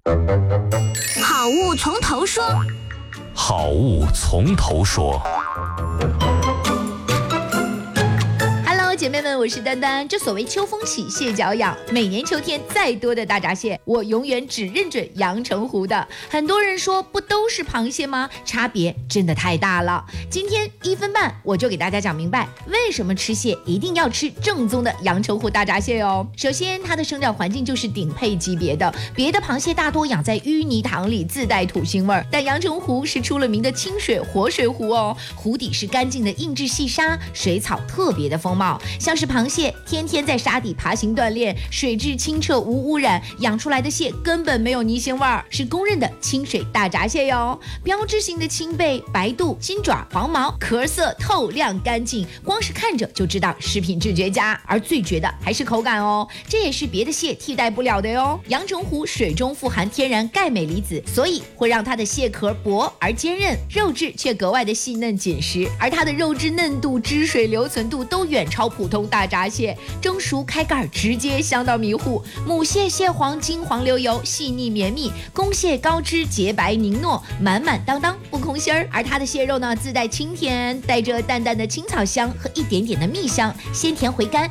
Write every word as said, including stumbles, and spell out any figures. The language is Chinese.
好物从头说， 好物从头说。 姐妹们，我是丹丹。这所谓秋风起，蟹脚痒。每年秋天再多的大闸蟹，我永远只认准阳澄湖的。很多人说，不都是螃蟹吗？差别真的太大了。今天一分半，我就给大家讲明白，为什么吃蟹一定要吃正宗的阳澄湖大闸蟹哦。首先，它的生长环境就是顶配级别的，别的螃蟹大多养在淤泥塘里，自带土腥味儿，但阳澄湖是出了名的清水活水湖哦，湖底是干净的硬质细沙，水草特别的丰茂。像是螃蟹天天在沙底爬行锻炼，水质清澈无污染，养出来的蟹根本没有泥腥味儿，是公认的清水大闸蟹哟。标志性的青背、白肚、金爪、黄毛，壳色透亮干净，光是看着就知道食品质绝佳。而最绝的还是口感哦，这也是别的蟹替代不了的哟。阳澄湖水中富含天然钙镁离子，所以会让它的蟹壳薄而坚韧，肉质却格外的细嫩紧实，而它的肉质嫩度、汁水留存度都远超普通大闸蟹，蒸熟开盖直接香到迷糊。母蟹蟹黄金黄流油，细腻绵密；公蟹高脂洁白凝糯，满满当当不空心儿。而它的蟹肉呢，自带清甜，带着淡淡的青草香和一点点的蜜香，鲜甜回甘，